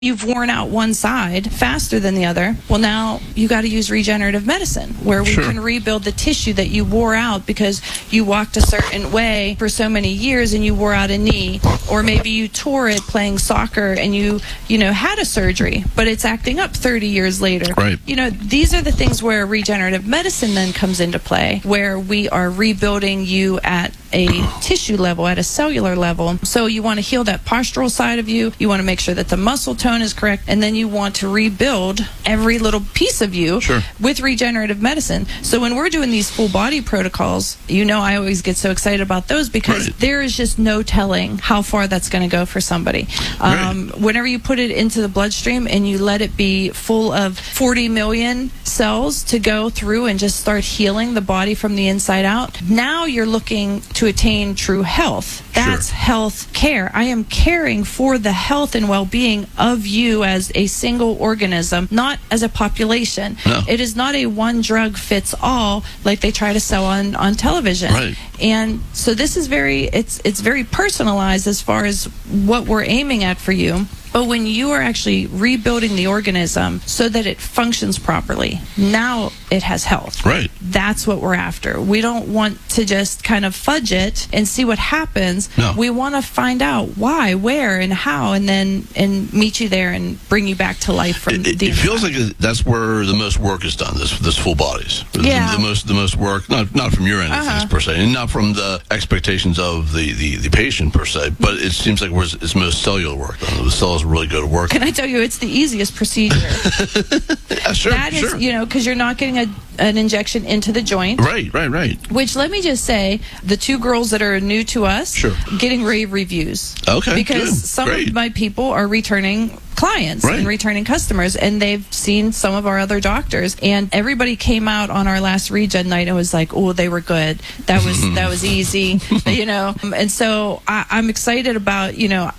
you've worn out one side faster than the other. Well, now you got to use regenerative medicine, where we can rebuild the tissue that you wore out because you walked a certain way for so many years and you wore out a knee, or maybe you tore it playing soccer and you had a surgery, but it's acting up 30 years later. Right. These are the things where regenerative medicine then comes into play, where we are rebuilding you at a tissue level, at a cellular level. So you want to heal that postural side of you. You want to make sure that the muscle tone is correct, and then you want to rebuild every little piece of you with regenerative medicine. So when we're doing these full body protocols, I always get so excited about those because there is just no telling how far that's going to go for somebody. Whenever you put it into the bloodstream and you let it be full of 40 million cells to go through and just start healing the body from the inside out, now you're looking to attain true health. That's health care. I am caring for the health and well-being of you as a single organism, not as a population. No. It is not a one drug fits all like they try to sell on television. Right. And so this is it's very personalized as far as what we're aiming at for you. But when you are actually rebuilding the organism so that it functions properly, now it has health. Right. That's what we're after. We don't want to just kind of fudge it and see what happens. No. We want to find out why, where, and how, and meet you there and bring you back to life from the It feels like that's where the most work is done, this full bodies. Yeah. The most work, not from your end of things per se, and not from the expectations of the patient per se, but it seems like it's most cellular work done. The cells really go to work. Can I tell you, it's the easiest procedure. Sure. That is, because you're not getting an injection into the joint. Right. Which, let me just say, the two girls that are new to us, getting rave reviews. Okay, because some of my people are returning clients and returning customers, and they've seen some of our other doctors, and everybody came out on our last regen night and was like, "Oh, they were good. That was easy," And so I'm excited about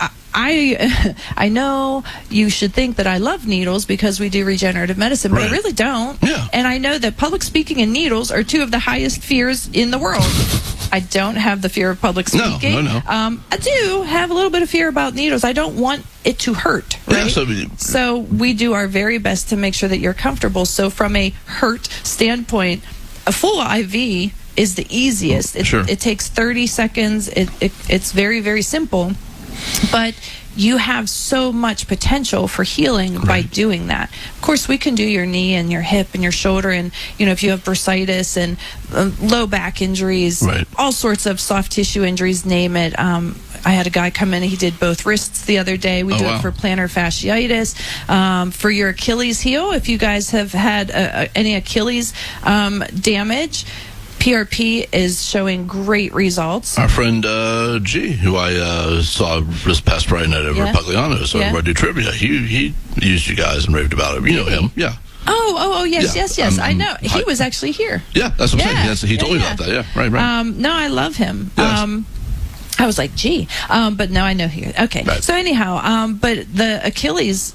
I know you should think that I love needles because we do regenerative medicine, but I really don't. Yeah. And I know that public speaking and needles are two of the highest fears in the world. I don't have the fear of public speaking. No. I do have a little bit of fear about needles. I don't want it to hurt, right? Yeah, so we do our very best to make sure that you're comfortable. So from a hurt standpoint, a full IV is the easiest. It takes 30 seconds. It's very, very simple. But you have so much potential for healing by doing that. Of course, we can do your knee and your hip and your shoulder, and if you have bursitis and low back injuries, all sorts of soft tissue injuries, name it. I had a guy come in and he did both wrists the other day. We do it for plantar fasciitis. For your Achilles heel, if you guys have had any Achilles damage, PRP is showing great results. Our friend G, who I saw this past Friday night over at Pugliano's, over at Do Trivia, he used you guys and raved about it. You know him, Oh, yes. I know. He was actually here. Yeah, that's what I'm saying. He told me about that. Yeah, right. No, I love him. Yes. I was like, gee, but no, I know he. Okay, so anyhow, but the Achilles,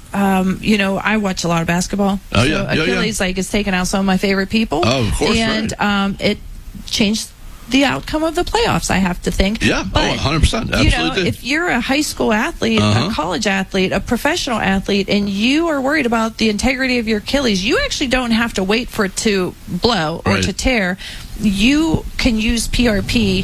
I watch a lot of basketball. Oh yeah, Achilles is taking out some of my favorite people. Oh, of course, and it changed the outcome of the playoffs, I have to think. Yeah, but, 100%. Absolutely. If you're a high school athlete, a college athlete, a professional athlete, and you are worried about the integrity of your Achilles, you actually don't have to wait for it to blow or to tear. You can use PRP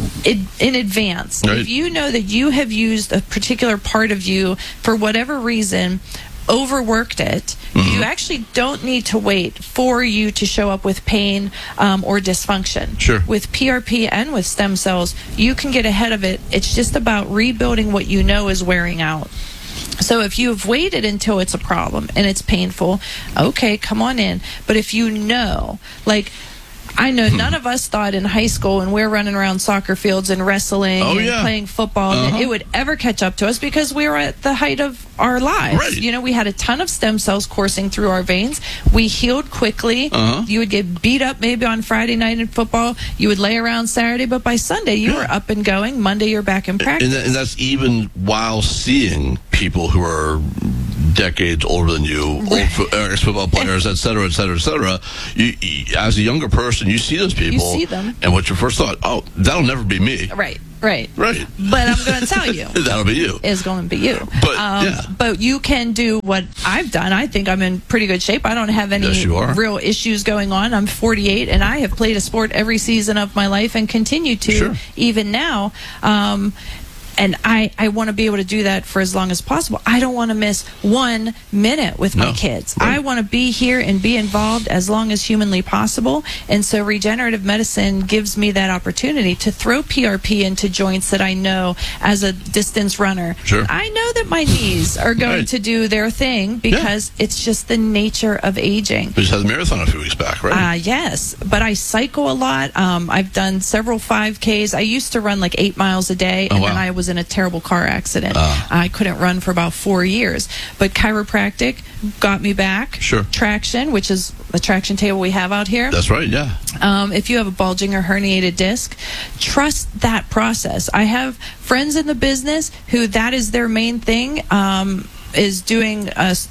in advance. If you know that you have used a particular part of you for whatever reason, overworked it, you actually don't need to wait for you to show up with pain or dysfunction. With PRP and with stem cells, you can get ahead of it. It's just about rebuilding what you know is wearing out. So if you have waited until it's a problem and it's painful, okay, come on in. But if you know, I know none of us thought in high school when we're running around soccer fields and wrestling and playing football that it would ever catch up to us because we were at the height of our lives. We had a ton of stem cells coursing through our veins. We healed quickly. You would get beat up maybe on Friday night in football. You would lay around Saturday, but by Sunday you were up and going. Monday you're back in practice. And that's even while seeing people who are decades older than you, ex-football players, et cetera, et cetera, et cetera. You, as a younger person, you see those people. You see them. And what's your first thought? Oh, that'll never be me. Right. Right. Right. But I'm going to tell you. That'll be you. Is going to be you. But, but you can do what I've done. I think I'm in pretty good shape. I don't have any real issues going on. I'm 48, and I have played a sport every season of my life and continue to even now. And I want to be able to do that for as long as possible. I don't want to miss 1 minute with my kids. Right. I want to be here and be involved as long as humanly possible. And so regenerative medicine gives me that opportunity to throw PRP into joints that I know as a distance runner. Sure. I know that my knees are going to do their thing because it's just the nature of aging. We just had the marathon a few weeks back, right? Yes, but I cycle a lot. I've done several 5Ks. I used to run like 8 miles a day, and then I was in a terrible car accident. I couldn't run for about 4 years. But chiropractic got me back. Sure. Traction, which is the traction table we have out here. That's right, yeah. If you have a bulging or herniated disc, trust that process. I have friends in the business who that is their main thing, is doing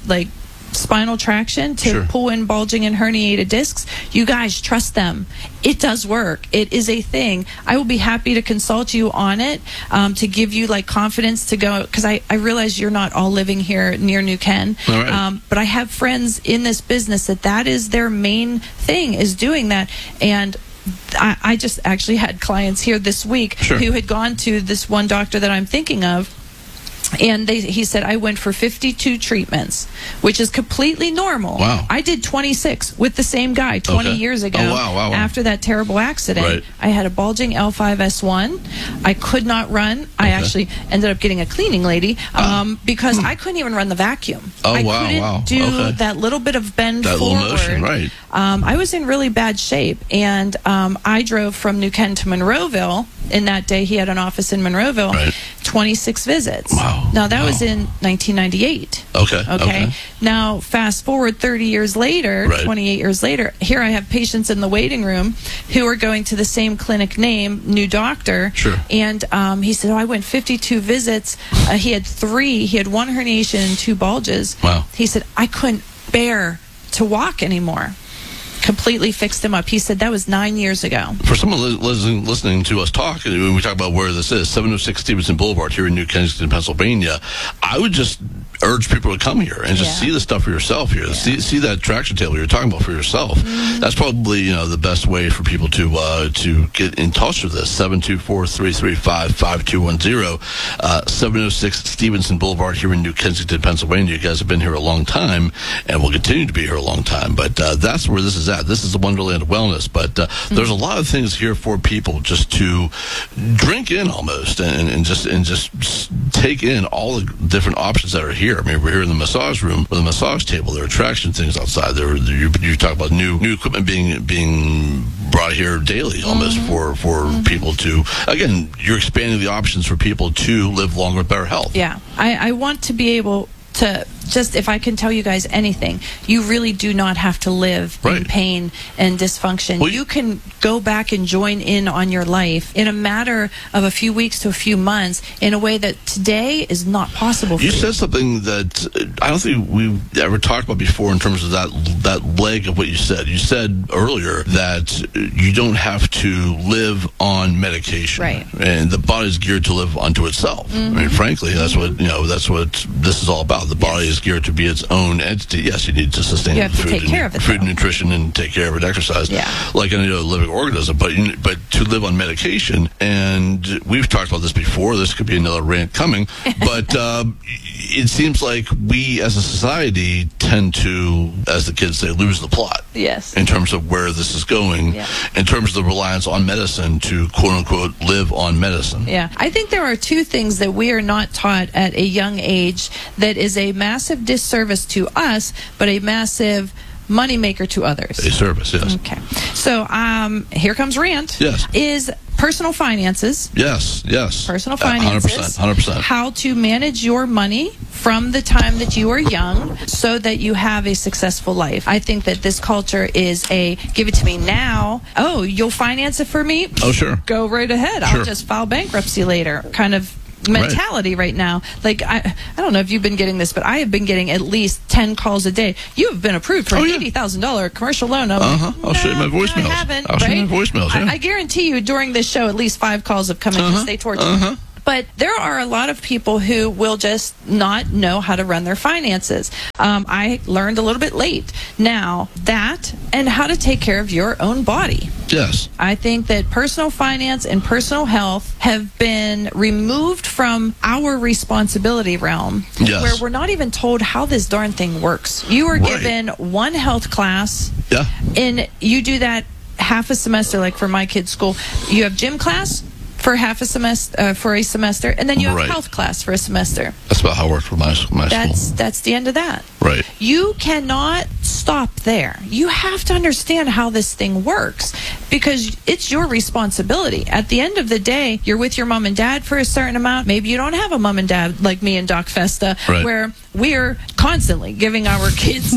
spinal traction to pull in bulging and herniated discs. You guys trust them. It does work. It is a thing. I will be happy to consult you on it, to give you confidence to go, because I realize you're not all living here near New Ken. Right. But I have friends in this business that is their main thing, is doing that. And I just actually had clients here this week who had gone to this one doctor that I'm thinking of. And he said, I went for 52 treatments, which is completely normal. Wow. I did 26 with the same guy 20 years ago. Oh, wow. After that terrible accident. Right. I had a bulging L5S1. I could not run. I actually ended up getting a cleaning lady because I couldn't even run the vacuum. I couldn't do that little bit of bend forward. Little motion, right. I was in really bad shape, and I drove from New Ken to Monroeville. In that day, he had an office in Monroeville. Right. 26 visits. Wow. Now, that was in 1998. Okay. Now, fast forward 30 years later, 28 years later, here I have patients in the waiting room who are going to the same clinic name, new doctor. Sure. And he said, I went 52 visits. He had 3. He had 1 herniation and 2 bulges. Wow. He said, I couldn't bear to walk anymore. Completely fixed him up. He said that was 9 years ago. For someone listening to us talk, when we talk about where this is, 706 Stevenson Boulevard here in New Kensington, Pennsylvania, I would just urge people to come here and just see the stuff for yourself here. See that traction table you're talking about for yourself. That's probably the best way for people to get in touch with this. 724-335-5210, 706 Stevenson Boulevard here in New Kensington, Pennsylvania. You guys have been here a long time and will continue to be here a long time. But that's where this is at. This is the Wonderland of Wellness. But there's a lot of things here for people just to drink in almost and just take in all the different options that are here. I mean, we're here in the massage room with a massage table. There are traction things outside. You talk about new equipment being brought here daily, almost for people to. Again, you're expanding the options for people to live longer with better health. Yeah, I want to be able to just, if I can tell you guys anything, you really do not have to live in pain and dysfunction. Well, you can go back and join in on your life in a matter of a few weeks to a few months in a way that today is not possible for you. You said something that I don't think we've ever talked about before in terms of that leg of what you said. You said earlier that you don't have to live on medication. Right. And the body's geared to live unto itself. I mean, frankly, that's what this is all about. The body is geared to be its own entity. Yes, you need to sustain food and nutrition and take care of it, exercise, like any living organism. But to live on medication, and we've talked about this before. This could be another rant coming, but it seems like we as a society tend to, as the kids say, lose the plot. Yes. In terms of where this is going, in terms of the reliance on medicine to quote unquote live on medicine. Yeah, I think there are 2 things that we are not taught at a young age that is a massive disservice to us, but a massive moneymaker to others. A service, yes. Okay. So here comes rant. Yes. Is personal finances. Yes. Personal finances. 100%. How to manage your money from the time that you are young so that you have a successful life. I think that this culture is a give it to me now. Oh, you'll finance it for me? Oh, sure. Go right ahead. Sure. I'll just file bankruptcy later kind of mentality right now. Like, I don't know if you've been getting this, but I have been getting at least 10 calls a day. You have been approved for an $80,000 commercial loan. I'll show you my voicemails. I haven't, I'll show you my voicemails. Yeah. I guarantee you during this show, at least 5 calls have come in because they torture me. But there are a lot of people who will just not know how to run their finances. I learned a little bit late now that and how to take care of your own body. Yes. I think that personal finance and personal health have been removed from our responsibility realm, where we're not even told how this darn thing works. You are given one health class, and you do that half a semester. Like for my kids' school, you have gym class for half a semester, for a semester, and then you have health class for a semester. That's about how it worked for my school. That's the end of that. Right. You cannot stop there. You have to understand how this thing works because it's your responsibility. At the end of the day, you're with your mom and dad for a certain amount. Maybe you don't have a mom and dad like me and Doc Festa, where we're constantly giving our kids,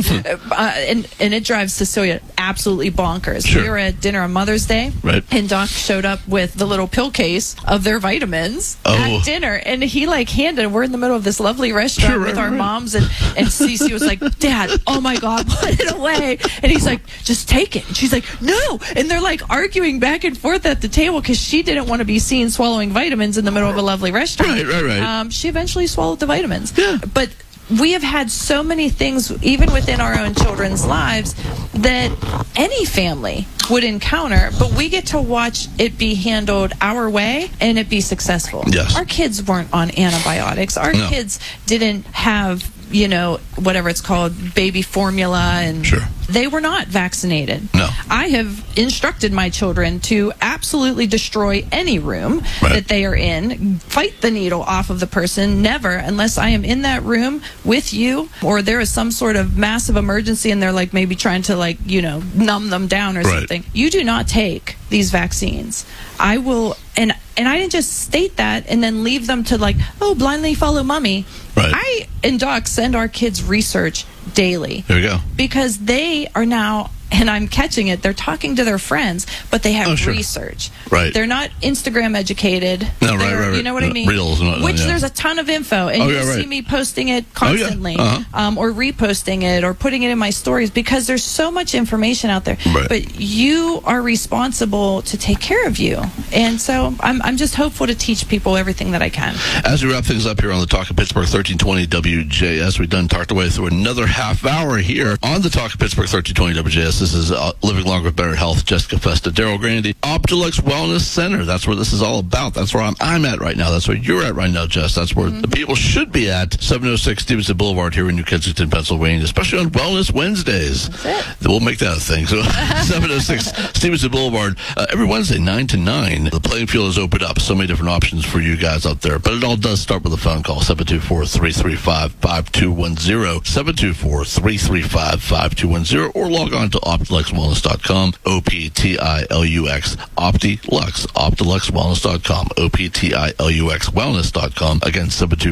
and it drives Cecilia absolutely bonkers. Sure. We were at dinner on Mother's Day, and Doc showed up with the little pill case of their vitamins at dinner, and he handed. We're in the middle of this lovely restaurant with our moms, and Cece was like, "Dad, oh my God, put it away!" And he's like, "Just take it." And she's like, "No!" And they're arguing back and forth at the table because she didn't want to be seen swallowing vitamins in the middle of a lovely restaurant. Right. She eventually swallowed the vitamins, but we have had so many things, even within our own children's lives, that any family would encounter, but we get to watch it be handled our way and it be successful. Yes. Our kids weren't on antibiotics. Our kids didn't have, whatever it's called, baby formula, and they were not vaccinated. No. I have instructed my children to absolutely destroy any room that they are in, fight the needle off of the person, never, unless I am in that room with you, or there is some sort of massive emergency and they're maybe trying to numb them down or something. You do not take these vaccines. I will, and I didn't just state that and then leave them to blindly follow mommy. I and Doc send our kids research daily. There you go. Because they are now, and I'm catching it, they're talking to their friends, but they have research. They're not Instagram educated. No, right. You know what I mean? Reels. There's a ton of info, and you'll see me posting it constantly, or reposting it, or putting it in my stories, because there's so much information out there. But you are responsible to take care of you. And so I'm just hopeful to teach people everything that I can. As we wrap things up here on the Talk of Pittsburgh 1320 WJS, we've talked our way through another half hour here on the Talk of Pittsburgh 1320 WJS. This is Living Longer with Better Health. Jessica Festa, Daryl Grandy, Optilux Wellness Center. That's where this is all about. That's where I'm at right now. That's where you're at right now, Jess. That's where the people should be at. 706 Stevenson Boulevard here in New Kensington, Pennsylvania, especially on Wellness Wednesdays. That's it. We'll make that a thing. So 706 Stevenson Boulevard, every Wednesday, 9 to 9. The playing field is opened up. So many different options for you guys out there. But it all does start with a phone call, 724-335-5210, 724-335-5210, or log on to OptiluxWellness.com, OPTILUX, OptiluxWellness.com, OPTILUX Wellness.com. Again,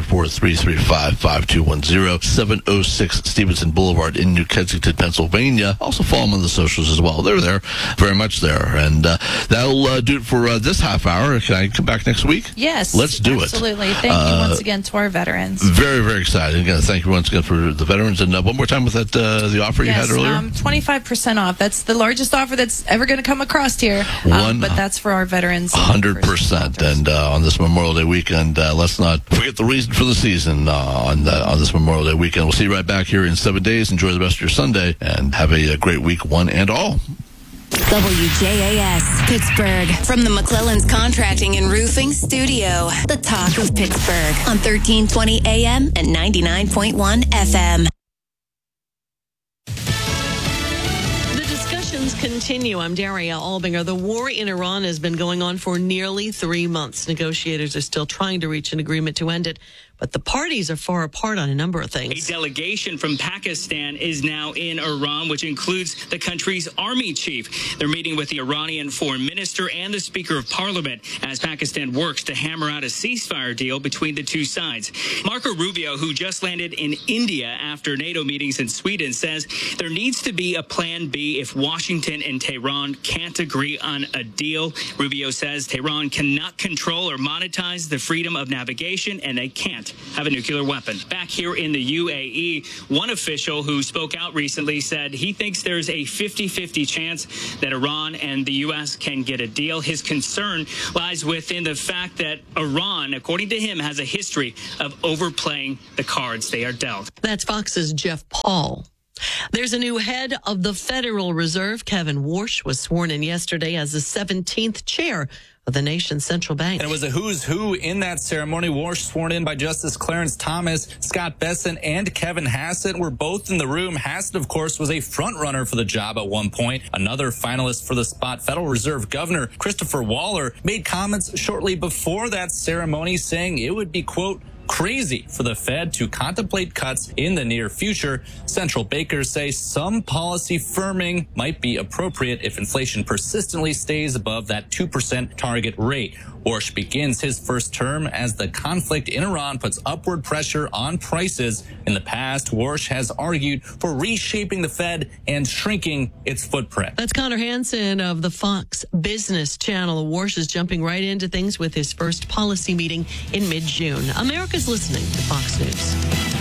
724-335-5210, 706 Stevenson Boulevard in New Kensington, Pennsylvania. Also follow them on the socials as well. They're there, very much there. And that'll do it for this half hour. Can I come back next week? Yes. Let's do it. Absolutely. Thank you once again to our veterans. Very, very excited. Again, thank you once again for the veterans. And one more time with that the offer you had earlier? 25% off. That's the largest offer that's ever going to come across here. But that's for our veterans. 100%. And on this Memorial Day weekend, let's not forget the reason for the season on this Memorial Day weekend. We'll see you right back here in 7 days. Enjoy the rest of your Sunday and have a great week, one and all. WJAS Pittsburgh, from the McClellan's Contracting and Roofing Studio. The Talk of Pittsburgh on 1320 AM and 99.1 FM. Continue. I'm Daria Albinger. The war in Iran has been going on for nearly 3 months. Negotiators are still trying to reach an agreement to end it, but the parties are far apart on a number of things. A delegation from Pakistan is now in Iran, which includes the country's army chief. They're meeting with the Iranian foreign minister and the Speaker of Parliament as Pakistan works to hammer out a ceasefire deal between the two sides. Marco Rubio, who just landed in India after NATO meetings in Sweden, says there needs to be a plan B if Washington and Tehran can't agree on a deal. Rubio says Tehran cannot control or monetize the freedom of navigation, and they can't have a nuclear weapon. Back here in the UAE, one official who spoke out recently said he thinks there's a 50-50 chance that Iran and the U.S. can get a deal. His concern lies within the fact that Iran, according to him, has a history of overplaying the cards they are dealt. That's Fox's Jeff Paul. There's a new head of the Federal Reserve. Kevin Warsh was sworn in yesterday as the 17th chair of the nation's central bank. And it was a who's who in that ceremony. Warsh sworn in by Justice Clarence Thomas, Scott Bessent, and Kevin Hassett were both in the room. Hassett, of course, was a front runner for the job at one point. Another finalist for the spot, Federal Reserve Governor Christopher Waller, made comments shortly before that ceremony saying it would be, quote, crazy for the Fed to contemplate cuts in the near future. Central bankers say some policy firming might be appropriate if inflation persistently stays above that 2% target rate. Warsh begins his first term as the conflict in Iran puts upward pressure on prices. In the past, Warsh has argued for reshaping the Fed and shrinking its footprint. That's Connor Hansen of the Fox Business Channel. Warsh is jumping right into things with his first policy meeting in mid-June. America's listening to Fox News.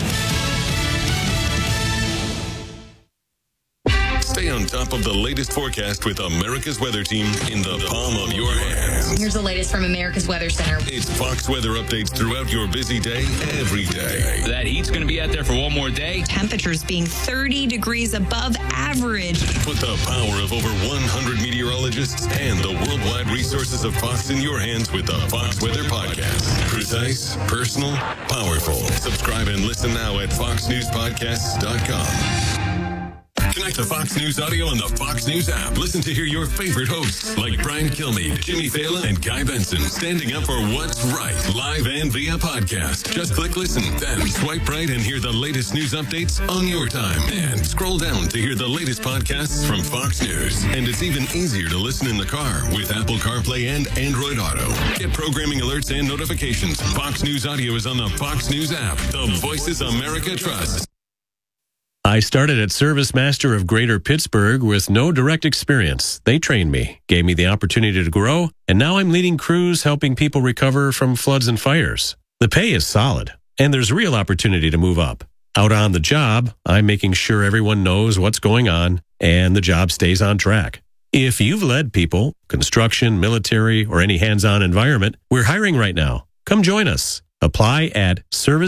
Stay on top of the latest forecast with America's Weather Team in the palm of your hands. Here's the latest from America's Weather Center. It's Fox weather updates throughout your busy day, every day. That heat's going to be out there for one more day. Temperatures being 30 degrees above average. Put the power of over 100 meteorologists and the worldwide resources of Fox in your hands with the Fox Weather Podcast. Precise, personal, powerful. Subscribe and listen now at foxnewspodcasts.com. Connect to Fox News Audio on the Fox News app. Listen to hear your favorite hosts like Brian Kilmeade, Jimmy Fallon, and Guy Benson standing up for what's right, live and via podcast. Just click listen, then swipe right and hear the latest news updates on your time. And scroll down to hear the latest podcasts from Fox News. And it's even easier to listen in the car with Apple CarPlay and Android Auto. Get programming alerts and notifications. Fox News Audio is on the Fox News app. The voices America trusts. I started at Service Master of Greater Pittsburgh with no direct experience. They trained me, gave me the opportunity to grow, and now I'm leading crews helping people recover from floods and fires. The pay is solid, and there's real opportunity to move up. Out on the job, I'm making sure everyone knows what's going on and the job stays on track. If you've led people, construction, military, or any hands-on environment, we're hiring right now. Come join us. Apply at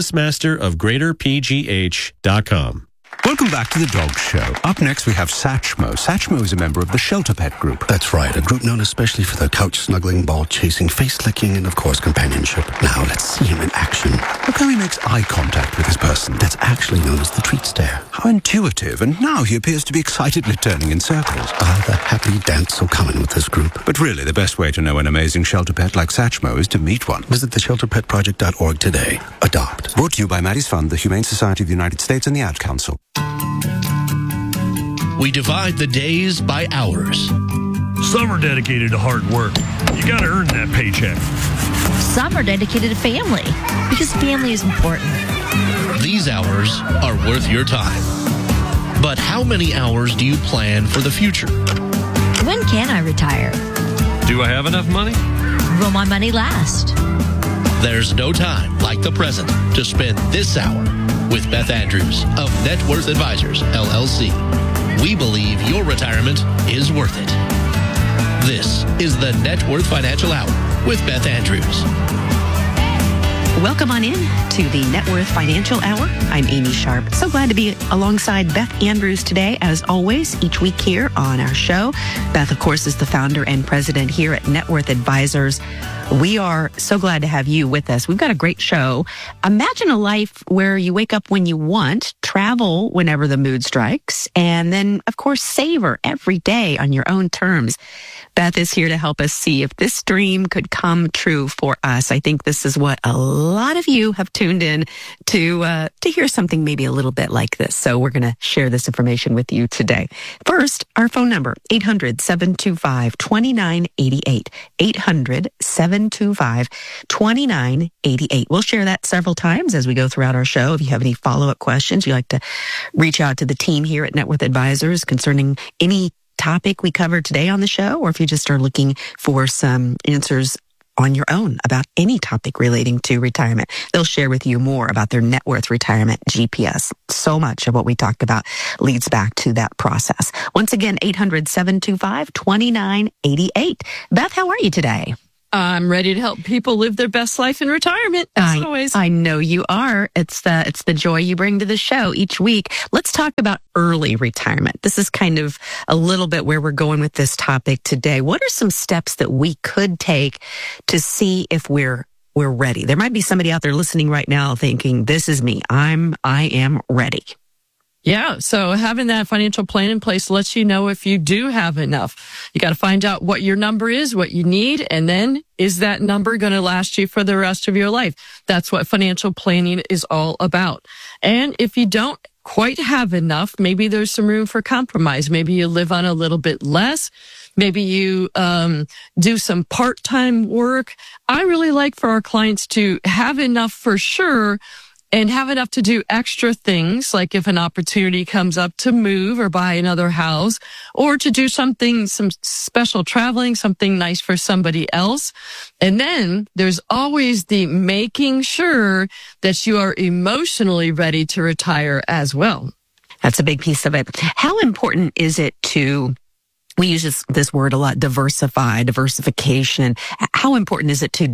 servicemasterofgreaterpgh.com. Welcome back to the Dog Show. Up next, we have Satchmo. Satchmo is a member of the Shelter Pet Group. That's right, a group known especially for their couch-snuggling, ball-chasing, face-licking, and, of course, companionship. Now, let's see him in action. Look how he makes eye contact with his person. That's actually known as the treat stare. How intuitive, and now he appears to be excitedly turning in circles. Ah, the happy dance so common with this group. But really, the best way to know an amazing shelter pet like Satchmo is to meet one. Visit theshelterpetproject.org today. Adopt. Brought to you by Maddie's Fund, the Humane Society of the United States, and the Ad Council. We divide the days by hours. Some are dedicated to hard work. You gotta earn that paycheck. Some are dedicated to family, because family is important. These hours are worth your time. But how many hours do you plan for the future? When can I retire? Do I have enough money? Will my money last? There's no time like the present to spend this hour with Beth Andrews of Net Worth Advisors, LLC. We believe your retirement is worth it. This is the Net Worth Financial Hour with Beth Andrews. Welcome on in to the Net Worth Financial Hour. I'm Amy Sharp. So glad to be alongside Beth Andrews today, as always, each week here on our show. Beth, of course, is the founder and president here at Net Worth Advisors. We are so glad to have you with us. We've got a great show. Imagine a life where you wake up when you want, travel whenever the mood strikes, and then, of course, savor every day on your own terms. Beth is here to help us see if this dream could come true for us. I think this is what a lot lot of you have tuned in to hear something maybe a little bit like this. So we're going to share this information with you today. First, our phone number, 800-725-2988. 800-725-2988. We'll share that several times as we go throughout our show. If you have any follow-up questions, you'd like to reach out to the team here at Net Worth Advisors concerning any topic we covered today on the show, or if you just are looking for some answers on your own about any topic relating to retirement. They'll share with you more about their Net Worth Retirement GPS. So much of what we talked about leads back to that process. Once again, 800-725-2988. Beth, how are you today? I'm ready to help people live their best life in retirement, as always. I know you are. It's the joy you bring to the show each week. Let's talk about early retirement. This is kind of a little bit where we're going with this topic today. What are some steps that we could take to see if we're ready? There might be somebody out there listening right now thinking, this is me. I am ready. Yeah. So having that financial plan in place lets you know if you do have enough. You got to find out what your number is, what you need, and then is that number going to last you for the rest of your life? That's what financial planning is all about. And if you don't quite have enough, maybe there's some room for compromise. Maybe you live on a little bit less. Maybe you do some part-time work. I really like for our clients to have enough for sure, and have enough to do extra things, like if an opportunity comes up to move or buy another house, or to do some special traveling, something nice for somebody else. And then there's always the making sure that you are emotionally ready to retire as well. That's a big piece of it. How important is it to, we use this word a lot, diversification. How important is it to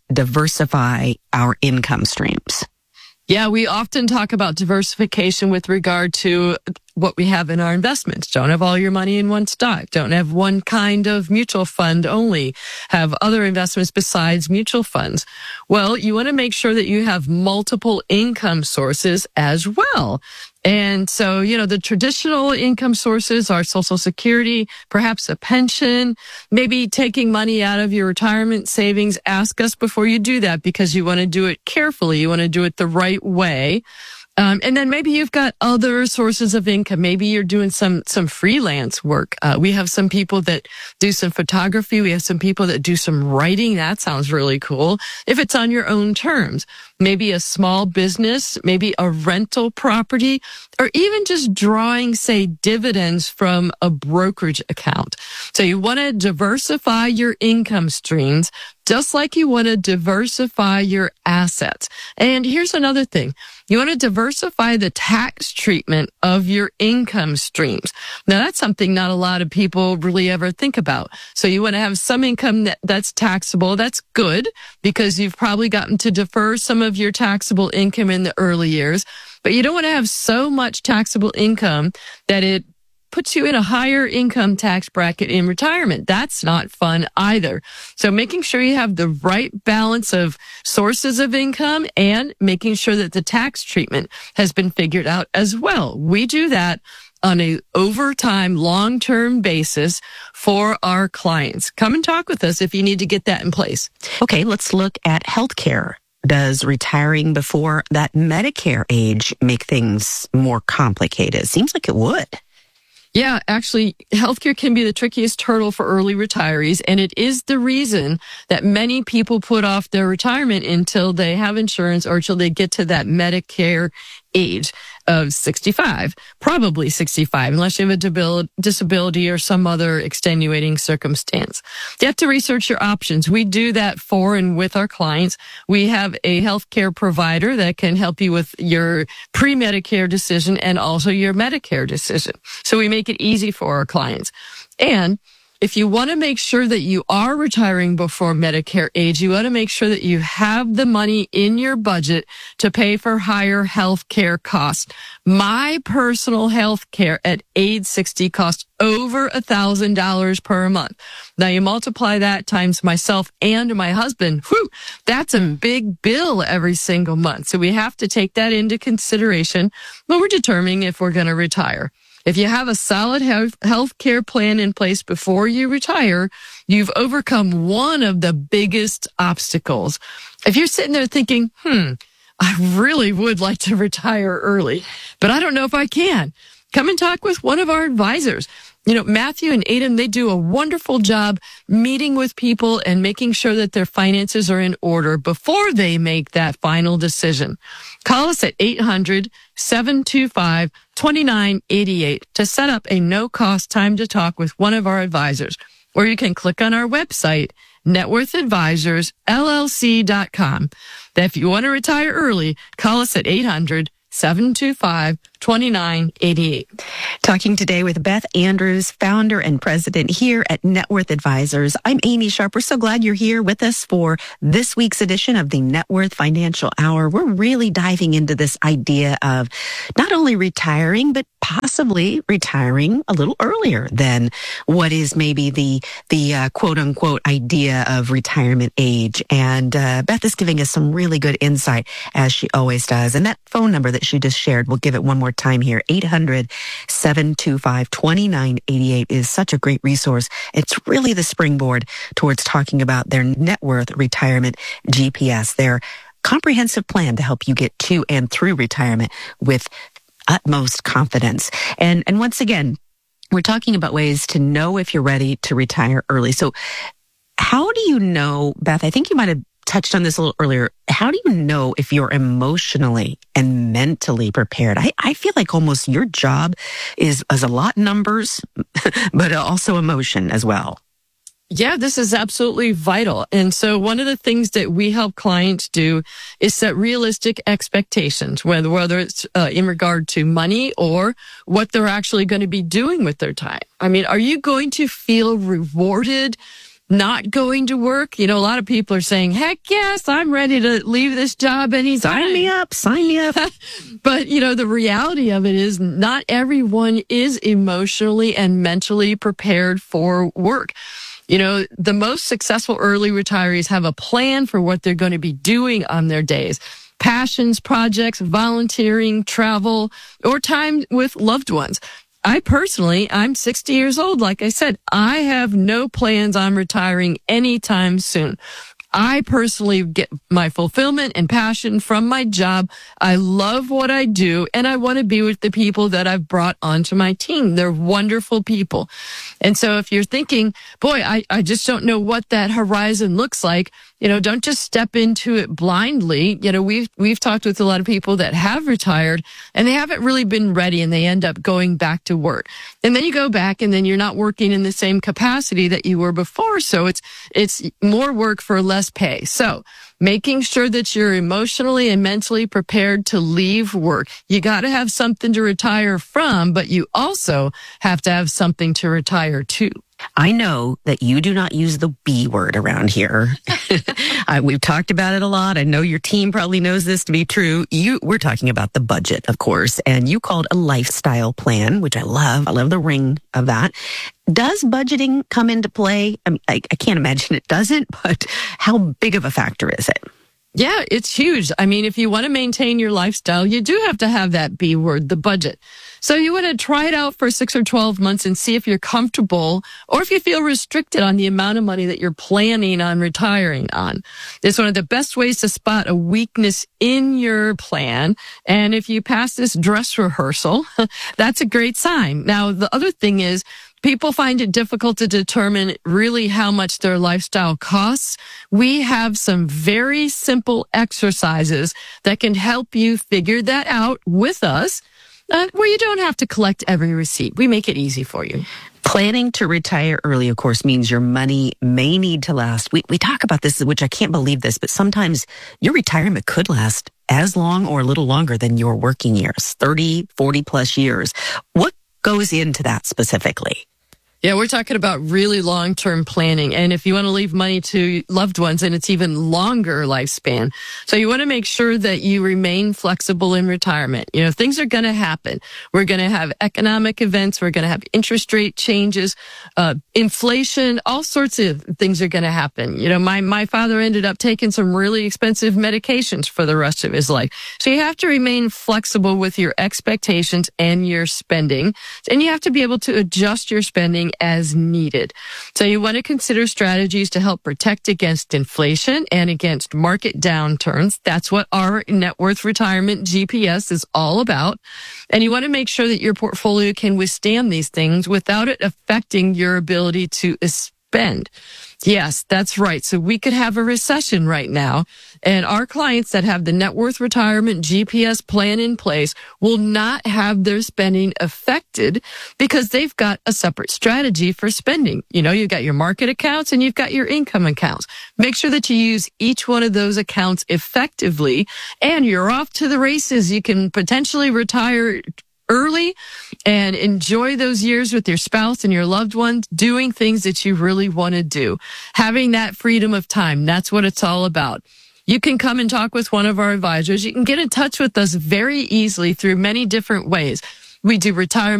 diversify our income streams? Yeah, we often talk about diversification with regard to what we have in our investments. Don't have all your money in one stock. Don't have one kind of mutual fund only. Have other investments besides mutual funds. Well, you want to make sure that you have multiple income sources as well. And so, the traditional income sources are Social Security, perhaps a pension, maybe taking money out of your retirement savings. Ask us before you do that, because you want to do it carefully. You want to do it the right way. And then maybe you've got other sources of income. Maybe you're doing some freelance work. We have some people that do some photography. We have some people that do some writing. That sounds really cool. If it's on your own terms, maybe a small business, maybe a rental property, or even just drawing, say, dividends from a brokerage account. So you want to diversify your income streams, just like you want to diversify your assets. And here's another thing. You want to diversify the tax treatment of your income streams. Now, that's something not a lot of people really ever think about. So you want to have some income that's taxable. That's good, because you've probably gotten to defer some of your taxable income in the early years. But you don't want to have so much taxable income that it puts you in a higher income tax bracket in retirement. That's not fun either. So making sure you have the right balance of sources of income and making sure that the tax treatment has been figured out as well. We do that on a overtime, long-term basis for our clients. Come and talk with us if you need to get that in place. Okay, let's look at healthcare. Does retiring before that Medicare age make things more complicated? Seems like it would. Yeah, actually, healthcare can be the trickiest hurdle for early retirees, and it is the reason that many people put off their retirement until they have insurance or until they get to that Medicare age of 65, probably 65, unless you have a disability or some other extenuating circumstance. You have to research your options. We do that for and with our clients. We have a healthcare provider that can help you with your pre-Medicare decision and also your Medicare decision. So we make it easy for our clients. And if you want to make sure that you are retiring before Medicare age, you want to make sure that you have the money in your budget to pay for higher health care costs. My personal health care at age 60 costs over $1,000 per month. Now you multiply that times myself and my husband. Whew, that's a big bill every single month. So we have to take that into consideration when we're determining if we're going to retire. If you have a solid health care plan in place before you retire, you've overcome one of the biggest obstacles. If you're sitting there thinking, I really would like to retire early, but I don't know if I can, come and talk with one of our advisors. You know, Matthew and Adam, they do a wonderful job meeting with people and making sure that their finances are in order before they make that final decision. Call us at 800-725-2988 to set up a no-cost time to talk with one of our advisors. Or you can click on our website, networthadvisorsllc.com. If you want to retire early, call us at 800-725-2988. Talking today with Beth Andrews, founder and president here at Net Worth Advisors. I'm Amy Sharp. We're so glad you're here with us for this week's edition of the Net Worth Financial Hour. We're really diving into this idea of not only retiring, but possibly retiring a little earlier than what is maybe the quote unquote idea of retirement age. And Beth is giving us some really good insight, as she always does. And that phone number that she just shared, we'll give it one more time here, 800-725-2988 is such a great resource. It's really the springboard towards talking about their net worth retirement GPS, their comprehensive plan to help you get to and through retirement with utmost confidence. And once again, we're talking about ways to know if you're ready to retire early. So how do you know, Beth, I think you might have touched on this a little earlier. How do you know if you're emotionally and mentally prepared? I feel like almost your job is a lot numbers, but also emotion as well. Yeah, this is absolutely vital. And so one of the things that we help clients do is set realistic expectations, whether it's in regard to money or what they're actually going to be doing with their time. I mean, are you going to feel rewarded not going to work? You know, a lot of people are saying, heck yes, I'm ready to leave this job anytime. Sign me up. But, you know, the reality of it is not everyone is emotionally and mentally prepared for work. You know, the most successful early retirees have a plan for what they're going to be doing on their days. Passions, projects, volunteering, travel, or time with loved ones. I'm 60 years old. Like I said, I have no plans on retiring anytime soon. I personally get my fulfillment and passion from my job. I love what I do, and I want to be with the people that I've brought onto my team. They're wonderful people. And so if you're thinking, boy, I just don't know what that horizon looks like, you know, don't just step into it blindly. You know, we've talked with a lot of people that have retired and they haven't really been ready, and they end up going back to work. And then you go back and then you're not working in the same capacity that you were before. So it's more work for less pay. So making sure that you're emotionally and mentally prepared to leave work. You got to have something to retire from, but you also have to have something to retire to. I know that you do not use the B word around here. We've talked about it a lot. I know your team probably knows this to be true. We're talking about the budget, of course, and you called a lifestyle plan, which I love. I love the ring of that. Does budgeting come into play? I mean, I can't imagine it doesn't, but how big of a factor is it? Yeah, it's huge. I mean, if you want to maintain your lifestyle, you do have to have that B word, the budget. So you want to try it out for 6 or 12 months and see if you're comfortable or if you feel restricted on the amount of money that you're planning on retiring on. It's one of the best ways to spot a weakness in your plan. And if you pass this dress rehearsal, that's a great sign. Now, the other thing is, people find it difficult to determine really how much their lifestyle costs. We have some very simple exercises that can help you figure that out with us, where you don't have to collect every receipt. We make it easy for you. Planning to retire early, of course, means your money may need to last. We talk about this, which I can't believe this, but sometimes your retirement could last as long or a little longer than your working years, 30, 40 plus years. What goes into that specifically? Yeah, we're talking about really long-term planning. And if you want to leave money to loved ones, and it's even longer lifespan. So you want to make sure that you remain flexible in retirement. You know, things are going to happen. We're going to have economic events. We're going to have interest rate changes, inflation, all sorts of things are going to happen. You know, my father ended up taking some really expensive medications for the rest of his life. So you have to remain flexible with your expectations and your spending. And you have to be able to adjust your spending as needed. So you want to consider strategies to help protect against inflation and against market downturns. That's what our Net Worth Retirement GPS is all about. And you want to make sure that your portfolio can withstand these things without it affecting your ability to spend. Yes, that's right. So we could have a recession right now, and our clients that have the Net Worth Retirement GPS plan in place will not have their spending affected because they've got a separate strategy for spending. You know, you've got your market accounts and you've got your income accounts. Make sure that you use each one of those accounts effectively, and you're off to the races. You can potentially retire early and enjoy those years with your spouse and your loved ones doing things that you really want to do. Having that freedom of time, that's what it's all about. You can come and talk with one of our advisors. You can get in touch with us very easily through many different ways. We do retirement